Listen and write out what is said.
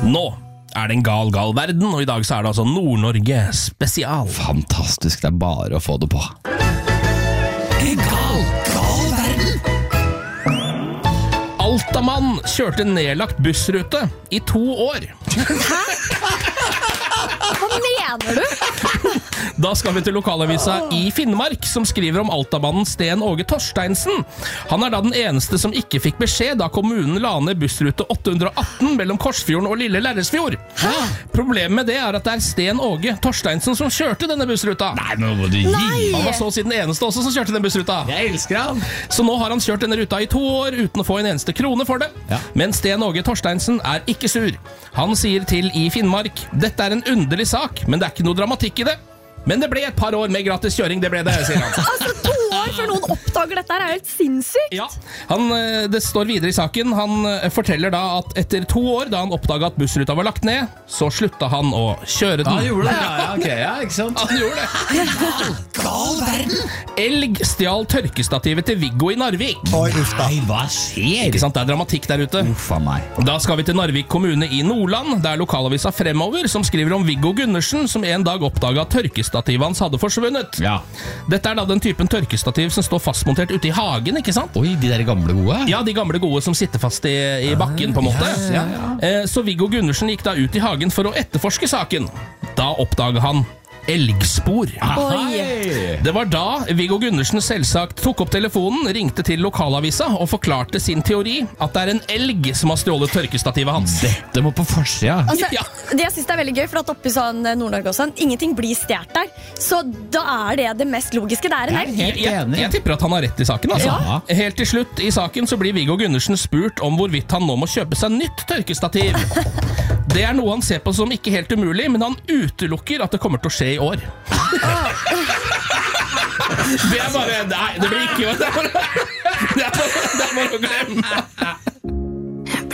Nå det en gal verden, og i dag så det altså Nord-Norge spesial. Fantastisk, det bare å få det på. Gal verden! Altamann kjørte nedlagt bussrute i 2 år. Hæ? Hva mener du? Da skal vi til lokalavisa i Finnmark, som skriver om Altamannen Sten Åge Torsteinsen. Han da den eneste som ikke fikk beskjed da kommunen la ned bussrute 818 mellom Korsfjorden og Lille Lærresfjord. Problemet med det at det Sten Åge Torsteinsen som kjørte denne bussruta. Nei, nå må du gi. Han var så å si den eneste også som kjørte den bussruta. Jeg elsker han. Så nå har han kjørt denne ruta i 2 år uten å få en eneste krone for det. Ja. Men Sten Åge Torsteinsen ikke sur. Han sier til i Finnmark: dette en underlig sak, men det ikke noe dramatikk i det. Men det ble et par år med gratis kjøring, det ble det, sier han. Altså 2 år før noen oppdager dette jo helt sinnssykt. Ja, det står videre i saken. Han forteller da at etter 2 år, da han oppdaget at bussruta var lagt ned, så slutta han å kjøre den. Han gjorde det, ja, ikke sant? Han gjorde det. Gal verden! Elg stjal tørkestativet til Viggo i Narvik. Nei, hva skjer? Ikke sant, det dramatikk der ute. Uffa meg. Da skal vi til Narvik kommune i Nordland. Det lokalavisa Fremover som skriver om Viggo Gundersen, som en dag oppdaget at tørkestativet hans hadde forsvunnet. Ja. Dette da den typen tørkestativ som står fastmontert ute i hagen, ikke sant? Oi, de der gamle gode? Ja, de gamle gode som sitter fast i bakken på en måte. Ja. Så Viggo Gundersen gikk da ut i hagen for å etterforske saken. Da oppdaget han elgspor. Oi. Det var da Viggo Gundersen selvsagt tok opp telefonen, ringte til lokalavisa og forklarte sin teori at det en elg som har stjålet tørkestativet hans. Dette må på forsida. Altså, Ja. det jeg synes det veldig gøy, for at oppe i sånn Nord-Norge og sånn, ingenting blir stjert der. Så da det mest logiske. Det en elg. Helt enig. Jeg tipper at han har rett i saken, altså. Ja. Helt til slutt i saken så blir Viggo Gundersen spurt om hvorvidt han nå må kjøpe seg nytt tørkestativ. Det noe han ser på som ikke helt umulig, men han utelukker at det kommer til å skje i år. Det bare, nei, det blir ikke i år. Det bare å glemme.